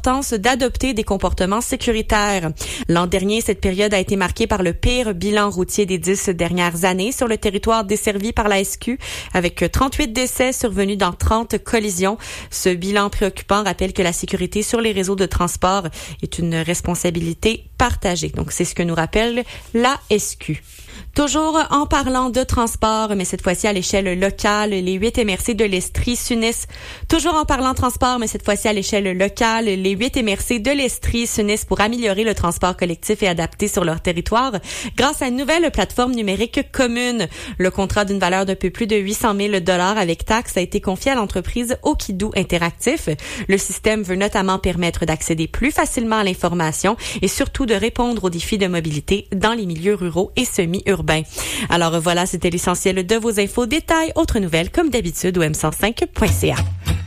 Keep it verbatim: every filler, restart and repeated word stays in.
l'importance d'adopter des comportements sécuritaires. L'an dernier, cette période a été marquée par le pire bilan routier des dix dernières années sur le territoire desservi par la S Q, avec trente-huit décès survenus dans trente collisions. Ce bilan préoccupant rappelle que la sécurité sur les réseaux de transport est une responsabilité partagée. Donc, c'est ce que nous rappelle la S Q. Toujours en parlant de transport, mais cette fois-ci à l'échelle locale, les huit M R C de l'Estrie s'unissent. Toujours en parlant transport, mais cette fois-ci à l'échelle locale, les huit M R C de l'Estrie s'unissent pour améliorer le transport collectif et adapté sur leur territoire grâce à une nouvelle plateforme numérique commune. Le contrat d'une valeur d'un peu plus de huit cent mille dollars avec taxes a été confié à l'entreprise Okidou Interactif. Le système veut notamment permettre d'accéder plus facilement à l'information et surtout de répondre aux défis de mobilité dans les milieux ruraux et semi-urbains. Alors voilà, c'était l'essentiel de vos infos. Détails, autres nouvelles, comme d'habitude, au m cent cinq point c a.